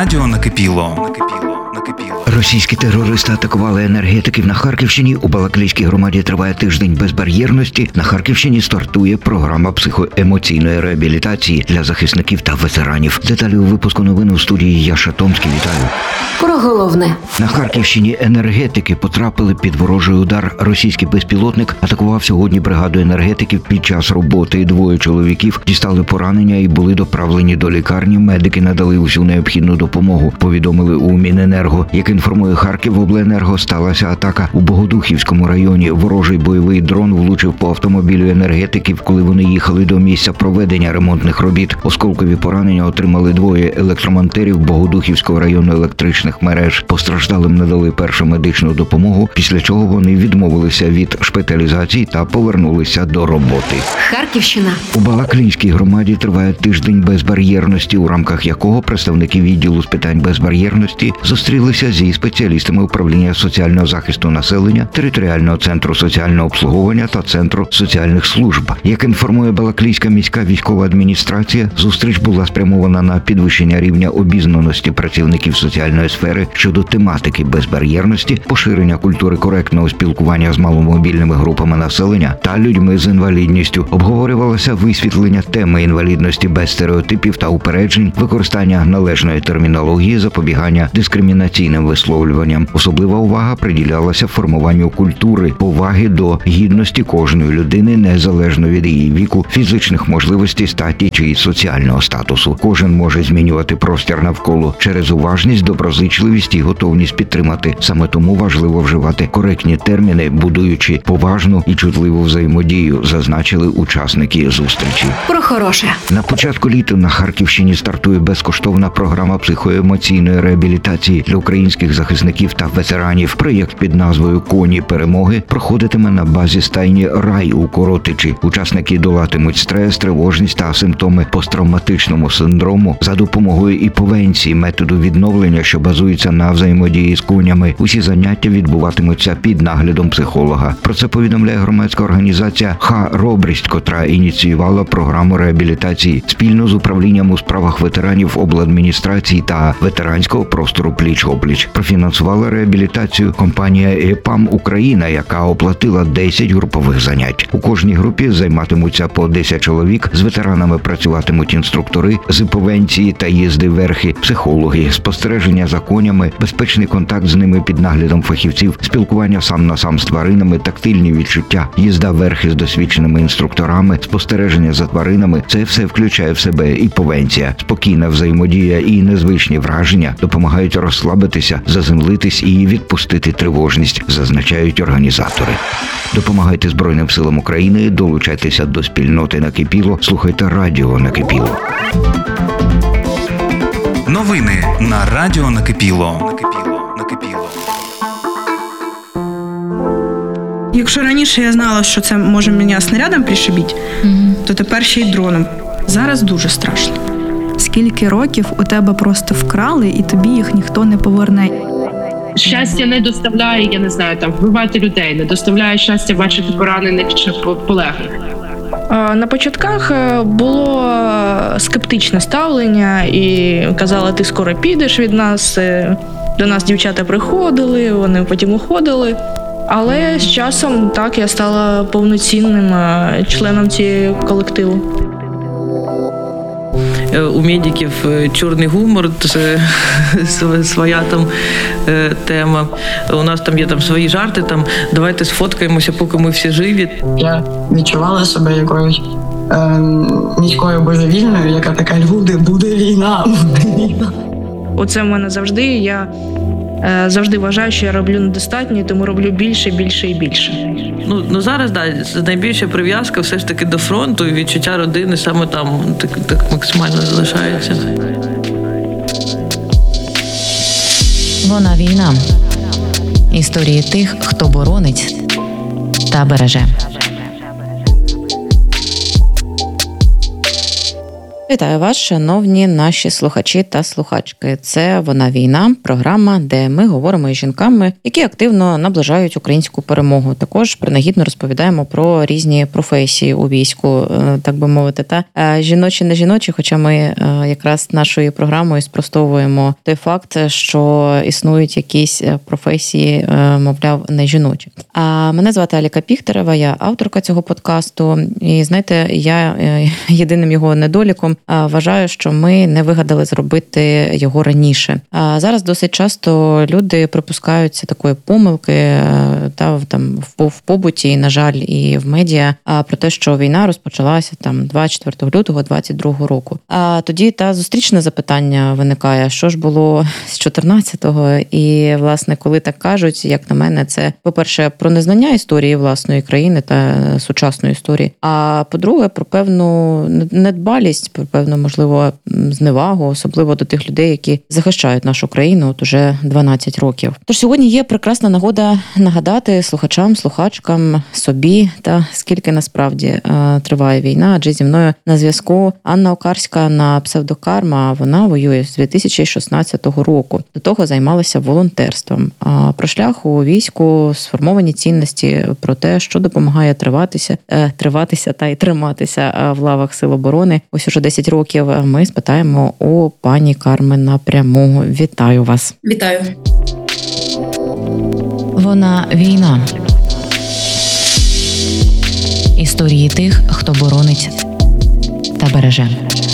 Радіо накипіло. Російські терористи атакували енергетиків на Харківщині. У Балаклійській громаді триває тиждень безбар'єрності. На Харківщині стартує програма психоемоційної реабілітації для захисників та ветеранів. Деталі у випуску новин у студії Яша Томський. Вітаю. Про головне. На Харківщині енергетики потрапили під ворожий удар. Російський безпілотник атакував сьогодні бригаду енергетиків під час роботи. Двоє чоловіків дістали поранення і були доправлені до лікарні. Медики надали усю необхідну допомогу, повідомили у Міненерго. Як інформує Харківобленерго, сталася атака у Богодухівському районі. Ворожий бойовий дрон влучив по автомобілю енергетиків, коли вони їхали до місця проведення ремонтних робіт. Осколкові поранення отримали двоє електромонтерів Богодухівського району електричних мереж. Постраждалим надали першу медичну допомогу, після чого вони відмовилися від шпиталізації та повернулися до роботи. Харківщина. У Балаклійській громаді триває тиждень безбар'єрності, у рамках якого представники відділу з питань безбар'єрності зустрілися зі спеціалістами управління соціального захисту населення, територіального центру соціального обслуговування та центру соціальних служб. Як інформує Балаклійська міська військова адміністрація, зустріч була спрямована на підвищення рівня обізнаності працівників соціальної сфери щодо тематики безбар'єрності, поширення культури коректного спілкування з маломобільними групами населення та людьми з інвалідністю. Обговорювалося висвітлення теми інвалідності без стереотипів та упереджень, використання належної термінології, запобігання дискримінаційним висловлюванням. Особлива увага приділялася формуванню культури поваги до гідності кожної людини, незалежно від її віку, фізичних можливостей, статі чи соціального статусу. Кожен може змінювати простір навколо через уважність, доброзичливість і готовність підтримати. Саме тому важливо вживати коректні терміни, будуючи поважну і чутливу взаємодію, зазначили учасники зустрічі. Про хороше. На початку літа на Харківщині стартує безкоштовна програма психоемоційної реабілітації для українських захисників та ветеранів. Проєкт під назвою «Коні перемоги» проходитиме на базі стайні «Рай» у Коротичі. Учасники долатимуть стрес, тривожність та симптоми посттравматичному синдрому за допомогою іповенції, методу відновлення, що базується на взаємодії з конями. Усі заняття відбуватимуться під наглядом психолога. Про це повідомляє громадська організація «Ха-Робрість», котра ініціювала програму реабілітації спільно з управлінням у справах ветеранів обладміністрації та ветеранського простору «Пліч-опліч». Профінансувала реабілітацію компанія «ЕПАМ Україна», яка оплатила 10 групових занять. У кожній групі займатимуться по 10 чоловік. З ветеранами працюватимуть інструктори з іповенції та їзди верхи, психологи, спостереження за конями, безпечний контакт з ними під наглядом фахівців, спілкування сам на сам з тваринами, тактильні відчуття, їзда верхи з досвідченими інструкторами, спостереження за тваринами – це все включає в себе іповенція. Спокійна взаємодія і незвичні враження допомагають розслабитися, заземлитись і відпустити тривожність, зазначають організатори. Допомагайте Збройним силам України, долучайтеся до спільноти «Накипіло», слухайте радіо «Накипіло». Новини на Радіо накипіло. Якщо раніше я знала, що це може мене снарядом пришибити, то тепер ще й дроном. Зараз дуже страшно. Скільки років у тебе просто вкрали, і тобі їх ніхто не поверне. Щастя не доставляє, я не знаю, там вбивати людей, не доставляє щастя бачити поранених чи полеглих. На початках було скептичне ставлення і казали, ти скоро підеш від нас. До нас дівчата приходили, вони потім уходили. Але з часом так я стала повноцінним членом цього колективу. У медиків чорний гумор, це своя там тема. У нас там є свої жарти, давайте сфоткаємося, поки ми всі живі. Я відчувала себе якоюсь міською божевільною, яка така, люди, буде війна. Оце в мене завжди. Я завжди вважаю, що я роблю недостатньо, тому роблю більше, більше і більше. Ну зараз, найбільша прив'язка все ж таки до фронту, і відчуття родини саме там так максимально залишається. Вона війна. Історії тих, хто боронить та береже. Вітаю вас, шановні наші слухачі та слухачки. Це «Вона війна» – програма, де ми говоримо із жінками, які активно наближають українську перемогу. Також принагідно розповідаємо про різні професії у війську, так би мовити, та жіночі, не жіночі, хоча ми якраз нашою програмою спростовуємо той факт, що існують якісь професії, мовляв, не жіночі. А мене звати Аліка Піхтерева, я авторка цього подкасту. І знаєте, я єдиним його недоліком вважаю, що ми не вигадали зробити його раніше. А зараз досить часто люди припускаються такої помилки в побуті, на жаль, і в медіа про те, що війна розпочалася 24 лютого 2022 року. А тоді зустрічне запитання виникає, що ж було з 14-го? І, власне, коли так кажуть, як на мене, це, по-перше, про незнання історії власної країни та сучасної історії, а по-друге, про певну недбалість, про певну, можливо, зневагу, особливо до тих людей, які захищають нашу країну от уже 12 років. Тож сьогодні є прекрасна нагода нагадати слухачам, слухачкам, собі, та скільки насправді триває війна, адже зі мною на зв'язку Анна Окарська на псевдокарма, вона воює з 2016 року. До того займалася волонтерством. Про шлях у війську, сформовані цінності, про те, що допомагає триватися та й триматися в лавах Сил оборони. Ось уже 10 років ми спитаємо у пані Карми напряму. Вітаю вас. Вітаю. Вона війна. Історії тих, хто боронить та береже.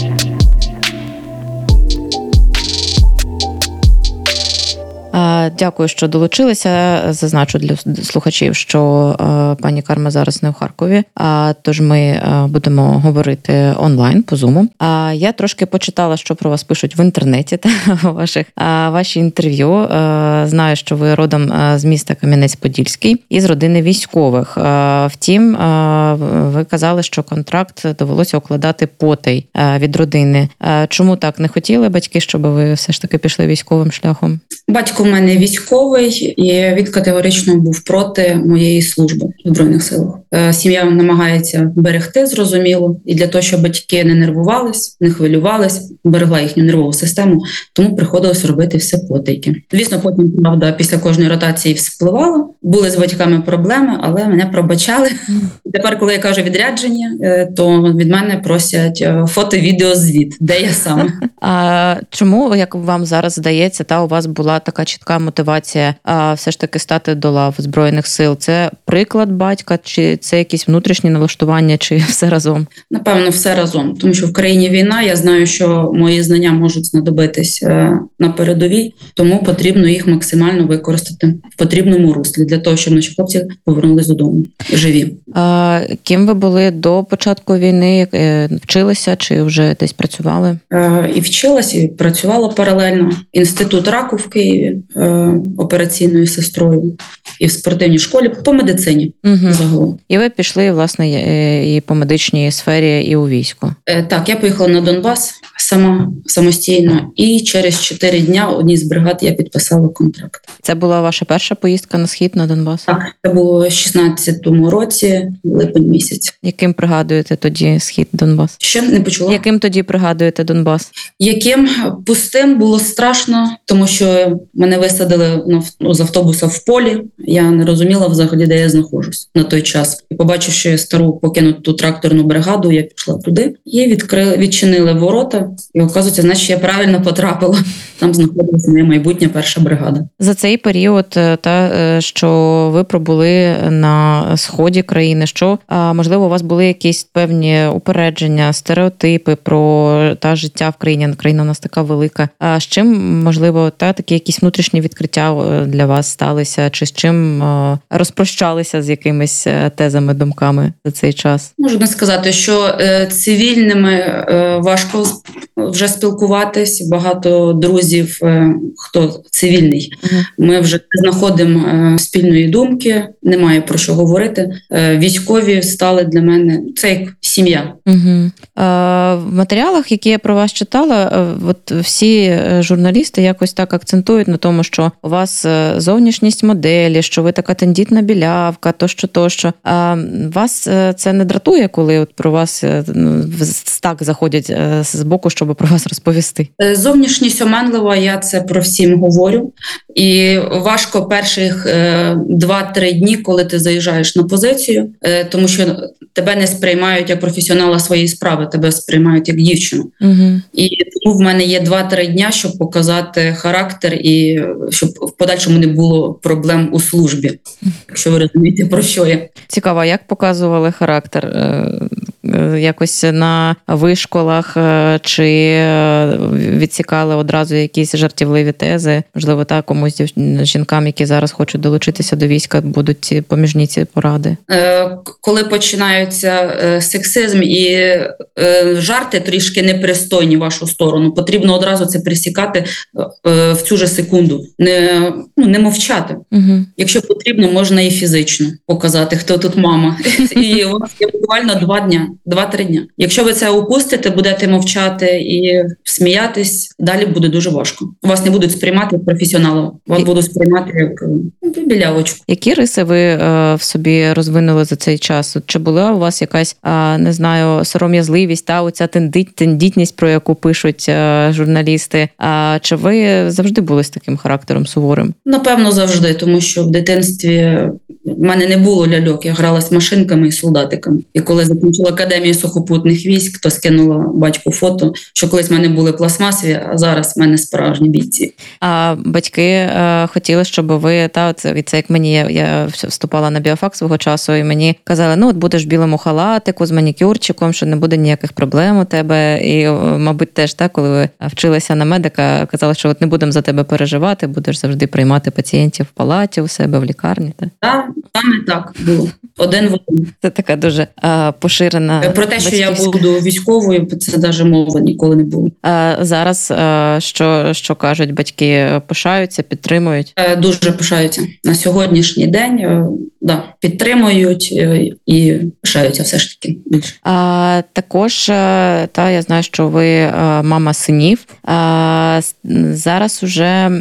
Дякую, що долучилися. Зазначу для слухачів, що пані Карма зараз не в Харкові, тож ми будемо говорити онлайн по Зуму. Я трошки почитала, що про вас пишуть в інтернеті та ваші інтерв'ю. Знаю, що ви родом з міста Кам'янець-Подільський і з родини військових. Втім, ви казали, що контракт довелося укладати потай від родини. Чому так не хотіли батьки, щоб ви все ж таки пішли військовим шляхом? Батько в мене військовий, і він категорично був проти моєї служби в Збройних силах. Сім'я намагається берегти, зрозуміло, і для того, щоб батьки не нервувались, не хвилювались, берегла їхню нервову систему, тому приходилось робити все потайки. Звісно, потім, правда, після кожної ротації вспливало. Були з батьками проблеми, але мене пробачали. Тепер, коли я кажу відрядження, то від мене просять фото-відеозвіт, де я саме. А чому, як вам зараз здається, у вас була така чітка мотивація все ж таки стати до лав Збройних сил? Це приклад батька, чи це якісь внутрішні налаштування, чи все разом? Напевно, все разом. Тому що в країні війна, я знаю, що мої знання можуть знадобитись на передовій, тому потрібно їх максимально використати в потрібному руслі, для того, щоб наші хлопці повернулись додому живі. Ким ви були до початку війни? Вчилися чи вже десь працювали? І вчилась, і працювала паралельно. Інститут раку в Києві, операційною сестрою, і в спортивній школі, по медицині загалом. І ви пішли, власне, і по медичній сфері, і у війську? Так, я поїхала на Донбас самостійно, і через 4 дня одній з бригад я підписала контракт. Це була ваша перша поїздка на схід, на Донбас? Так, це було в 16-му році, липень місяць. Яким пригадуєте тоді схід Донбас? Ще не почула. Яким тоді пригадуєте Донбас? Яким? Пустим, було страшно, тому що мене висадили з автобуса в полі. Я не розуміла взагалі, де я знаходжусь на той час. І побачивши стару покинуту тракторну бригаду, я пішла туди і відчинили ворота. І, оказується, значить, я правильно потрапила. Там знаходилася моя майбутня перша бригада. За цей період, що ви пробули на сході країни, що, можливо, у вас були якісь певні упередження, стереотипи про життя в країні? Країна у нас така велика. А з чим, можливо, такі якісь внутрішні відкриття для вас сталися? Чи з чим розпрощалися з якимись тезами, думками за цей час? Можна сказати, що цивільними важко вже спілкуватись. Багато друзів, хто цивільний. Ми вже знаходимо спільної думки, немає про що говорити. Військові стали для мене, це як сім'я. Угу. В матеріалах, які я про вас читала, от всі журналісти якось так акцентують на тому, що у вас зовнішність моделі, що ви така тендітна білявка, тощо. Вас це не дратує, коли от про вас так заходять з боку, щоб про вас розповісти? Зовнішність оманлива, я це про всім говорю. І важко перших 2-3 дні, коли ти заїжджаєш на позицію, тому що тебе не сприймають як професіонала своєї справи, тебе сприймають як дівчину. Угу. І тому в мене є 2-3 дня, щоб показати характер і щоб в подальшому не було проблем у службі, якщо ви розумієте, про що я. Цікаво, як показували характер? Якось на вишколах чи відсікали одразу якісь жартівливі тези? Можливо, так, комусь жінкам, які зараз хочуть долучитися до війська, будуть ці поміжні ці поради? Коли починаються сексизм і жарти трішки непристойні в вашу сторону, потрібно одразу це пресікати в цю же секунду. Не мовчати. Угу. Якщо потрібно, можна і фізично показати, хто тут мама. І у вас є буквально 2-3 дня. Якщо ви це упустите, будете мовчати і сміятись, далі буде дуже важко. Вас не будуть сприймати як професіонала, вас будуть сприймати як білявочку. Які риси ви в собі розвинули за цей час? Чи була у вас якась, не знаю, сором'язливість, оця тендітність, про яку пишуть журналісти? Чи ви завжди були з таким характером суворим? Напевно, завжди, тому що в дитинстві в мене не було ляльок, я грала з машинками і солдатиками. І коли закінчила Академію сухопутних військ, то скинула батьку фото, що колись в мене були пластмасові, а зараз в мене справжні бійці. А батьки хотіли, щоб ви, це як мені, я вступала на біофак свого часу, і мені казали, от будеш в білому халатику з манікюрчиком, що не буде ніяких проблем у тебе. І, мабуть, теж так, коли ви вчилися на медика, казали, що от не будемо за тебе переживати, будеш завжди приймати пацієнтів в палаті у себе, в лікарні. Так, саме так було. Один в один. Це така дуже поширена. Про те, що я буду військовою, це навіть мови ніколи не було. Зараз що кажуть батьки? Пишаються, підтримують? Дуже пишаються. На сьогоднішній день підтримують і пишаються все ж таки більше. Також, я знаю, що ви мама синів. Зараз уже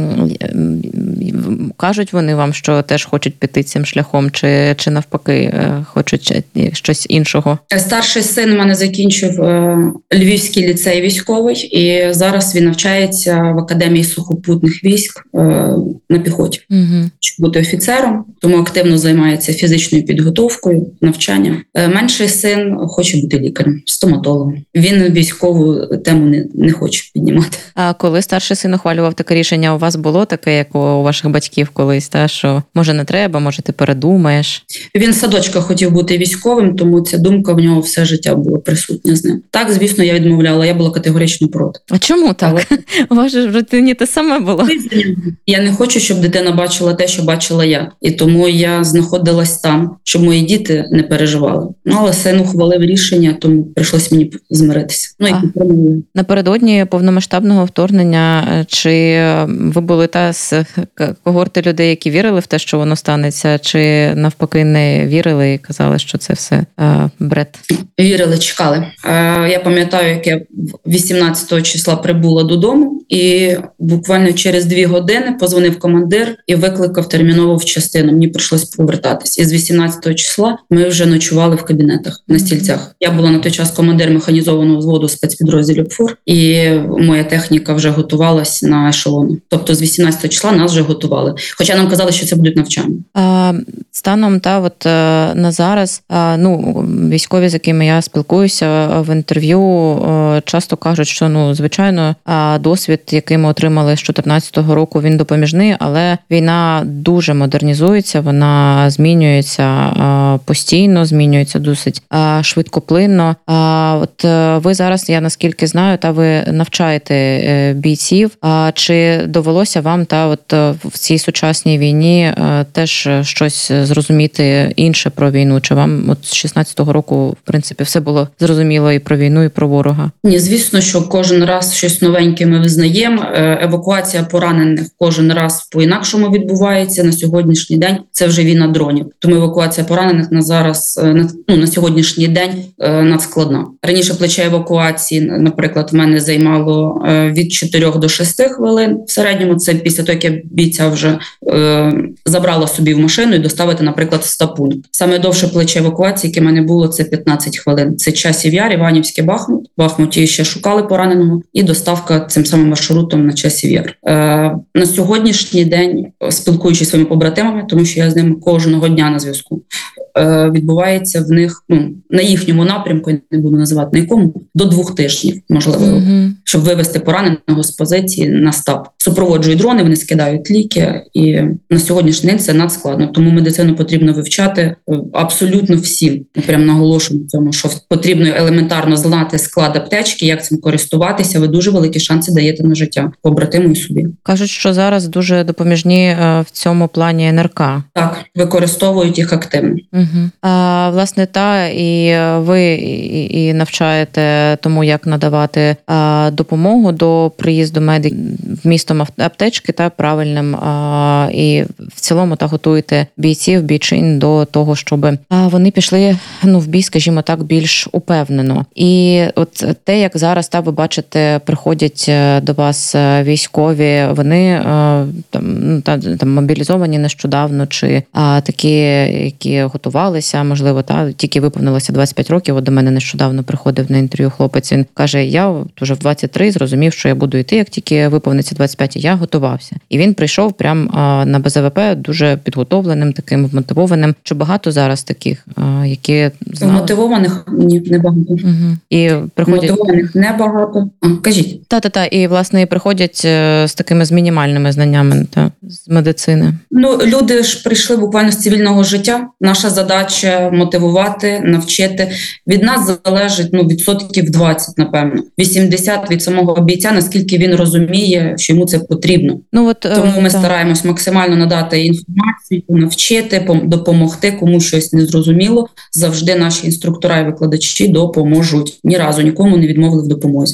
кажуть вони вам, що теж хочуть піти цим шляхом, чи навпаки хочуть щось іншого? Старший син у мене закінчив Львівський ліцей військовий, і зараз він навчається в Академії сухопутних військ на піхоті. Угу. Щоб бути офіцером, тому активно займається фізичною підготовкою, навчанням. Менший син хоче бути лікарем, стоматологом. Він військову тему не хоче піднімати. А коли старший син ухвалював таке рішення, у вас було таке, як у ваших батьків колись, що може не треба, може ти передумаєш? Він в садочках хотів бути військовим, тому ця думка в нього все життя була присутня з ним. Так, звісно, я відмовляла, я була категорично проти. А чому так? У вас же в родині те саме було? Я не хочу, щоб дитина бачила те, що бачила я. І тому я знаходилась там, щоб мої діти не переживали. Але син ухвалив рішення, тому прийшлось мені змиритися. Напередодні повномасштабного вторгнення, чи ви були з когорти людей, які вірили в те, що воно станеться, чи навпаки не вірили і казали, що це все бред? Вірили, чекали. Я пам'ятаю, як я 18 числа прибула додому, і буквально через 2 години позвонив командир і викликав терміново в частину. Мені прийшлось повертатись. І з 18 числа ми вже ночували в кабінетах на стільцях. Я була на той час командир механізованого взводу спецпідрозділів ФУР, і моя техніка вже готувалась на ешелони. Тобто з 18 числа нас вже готували. Хоча нам казали, що це будуть навчання. Станом на зараз, військові, з якими я спілкуюся в інтерв'ю, часто кажуть, що, звичайно, досвід, який ми отримали з 2014 року, він допоміжний, але війна дуже модернізується, вона змінюється постійно, змінюється досить швидкоплинно. От ви зараз, я наскільки знаю, ви навчаєте бійців. Чи довелося вам в цій сучасній війні теж щось зрозуміти інше про війну? Чи вам з 16-го року, в принципі, все було зрозуміло і про війну, і про ворога? Ні, звісно, що кожен раз щось новеньке ми визнаємо. визнаємо. Евакуація поранених кожен раз по-інакшому відбувається. На сьогоднішній день це вже війна дронів. Тому евакуація поранених на сьогоднішній день надскладна. Раніше плече евакуації, наприклад, в мене займало від 4 до 6 хвилин. В середньому це після того, як я бійця вже забрала собі в машину і доставити, наприклад, в стапункт. Саме довше плече евакуації, яке в мене було, це 15 хвилин. Це Часів Яр, Іванівське, Бахмут. В Бахмуті ще шукали пораненого і доставка цим самим маршрутом на Часів Яр. На сьогоднішній день, спілкуючись зі своїми побратимами, тому що я з ними кожного дня на зв'язку, відбувається в них, на їхньому напрямку, я не буду називати на якому, до 2 тижнів, можливо, щоб вивести пораненого з позиції на стаб. Супроводжують дрони, вони скидають ліки, і на сьогоднішній день це надскладно. Тому медицину потрібно вивчати абсолютно всім. Ми прямо наголошуємо цьому, що потрібно елементарно знати склад аптечки, як цим користуватися. Ви дуже великі шанси даєте на життя побратиму і собі. Кажуть, що зараз дуже допоміжні в цьому плані НРК. Так, використовують їх активно. Власне, і ви і навчаєте тому, як надавати допомогу до приїзду медиків вмістом аптечки та правильним, і в цілому готуєте бійців до того, щоб вони пішли в бій, скажімо так, більш упевнено. І от те, як зараз ви бачите, приходять до вас військові, вони там мобілізовані нещодавно, чи такі, які готувалися, можливо, тільки виповнилося 25 років. От до мене нещодавно приходив на інтерв'ю хлопець, він каже, я вже в 23 зрозумів, що я буду йти, як тільки виповниться 25, я готувався. І він прийшов прям на БЗВП дуже підготовленим, таким вмотивованим. Чи багато зараз таких, які знали? Вмотивованих? Ні, небагато. І приходять... Вмотивованих небагато. Кажіть. І, власне, приходять з такими мінімальними знаннями з медицини. Люди ж прийшли буквально з цивільного життя. Наша задача мотивувати, навчити. Від нас залежить 20%, напевно. 80% від самого бійця, наскільки він розуміє, що йому це потрібно. Тому ми стараємось максимально надати інформацію, навчити, допомогти, кому щось не зрозуміло. Завжди наші інструктора і викладачі допоможуть. Ні разу нікому не відмовили в допомозі.